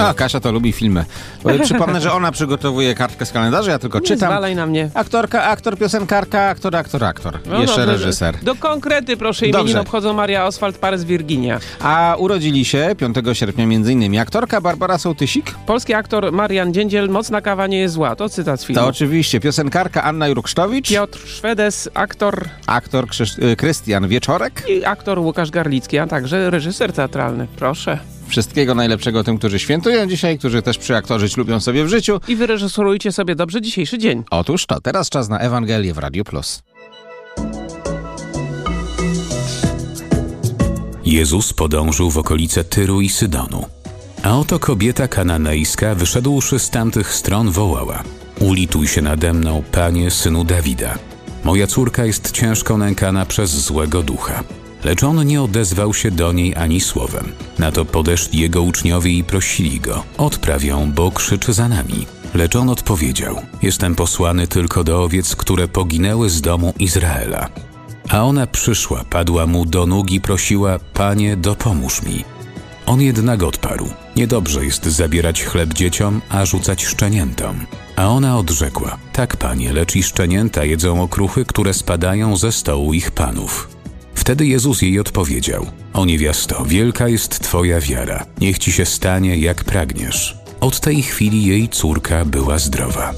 No, Kasia to lubi filmy. Przypomnę, że ona przygotowuje kartkę z kalendarza, ja tylko czytam. Nie zwalaj na mnie. Aktorka, aktor, piosenkarka, aktor. No jeszcze dobrze, reżyser. Do konkrety, proszę, imieniny obchodzą Maria Oswald, Paris, Virginia. A urodzili się 5 sierpnia m.in. aktorka Barbara Sołtysik. Polski aktor Marian Dziędziel, Mocna kawa nie jest zła. To cytat z filmu. To oczywiście. Piosenkarka Anna Jurksztowicz. Piotr Szwedes, aktor... Aktor Krystian Wieczorek. I aktor Łukasz Garlicki, a także reżyser teatralny. Proszę. Wszystkiego najlepszego tym, którzy świętują dzisiaj, którzy też przyaktorzyć lubią sobie w życiu. I wyreżyserujcie sobie dobrze dzisiejszy dzień. Otóż to, teraz czas na Ewangelię w Radio Plus. Jezus podążył w okolice Tyru i Sydonu. A oto kobieta kananejska, wyszedłszy z tamtych stron, wołała: ulituj się nade mną, Panie, Synu Dawida. Moja córka jest ciężko nękana przez złego ducha. Lecz on nie odezwał się do niej ani słowem. Na to podeszli jego uczniowie i prosili go: odpraw ją, bo krzyczy za nami. Lecz on odpowiedział: jestem posłany tylko do owiec, które poginęły z domu Izraela. A ona przyszła, padła mu do nóg i prosiła: Panie, dopomóż mi. On jednak odparł: niedobrze jest zabierać chleb dzieciom, a rzucać szczeniętom. A ona odrzekła: tak, Panie, lecz i szczenięta jedzą okruchy, które spadają ze stołu ich panów. Wtedy Jezus jej odpowiedział: o niewiasto, wielka jest Twoja wiara, niech Ci się stanie, jak pragniesz. Od tej chwili jej córka była zdrowa.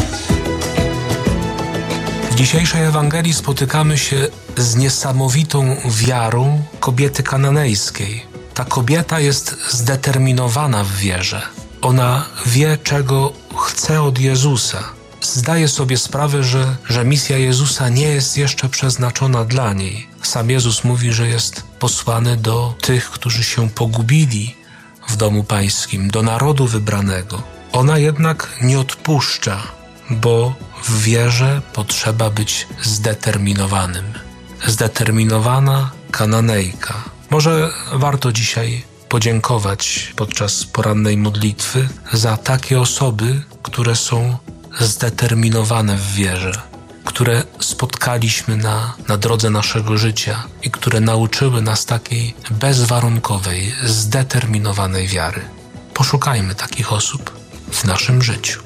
W dzisiejszej Ewangelii spotykamy się z niesamowitą wiarą kobiety kananejskiej. Ta kobieta jest zdeterminowana w wierze. Ona wie, czego chce od Jezusa. Zdaje sobie sprawę, że misja Jezusa nie jest jeszcze przeznaczona dla niej. Sam Jezus mówi, że jest posłany do tych, którzy się pogubili w domu pańskim, do narodu wybranego. Ona jednak nie odpuszcza, bo w wierze potrzeba być zdeterminowanym. Zdeterminowana Kananejka. Może warto dzisiaj podziękować podczas porannej modlitwy za takie osoby, które są zdeterminowane w wierze, które spotkaliśmy na drodze naszego życia i które nauczyły nas takiej bezwarunkowej, zdeterminowanej wiary. Poszukajmy takich osób w naszym życiu.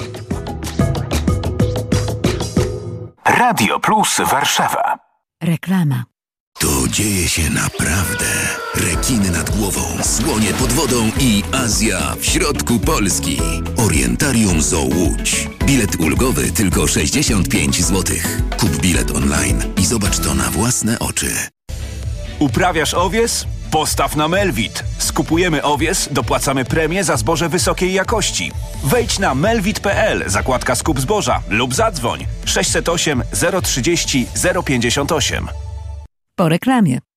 Radio Plus Warszawa. Reklama. To dzieje się naprawdę. Rekiny nad głową, słonie pod wodą i Azja w środku Polski. Orientarium Zoo Łódź. Bilet ulgowy tylko 65 zł. Kup bilet online i zobacz to na własne oczy. Uprawiasz owies? Postaw na Melvit. Skupujemy owies, dopłacamy premię za zboże wysokiej jakości. Wejdź na melvit.pl, zakładka skup zboża lub zadzwoń 608 030 058. Po reklamie.